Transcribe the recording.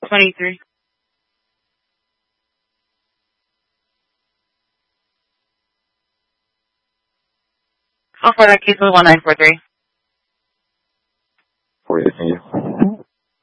23. So far, that case was 1943. 48, thank you.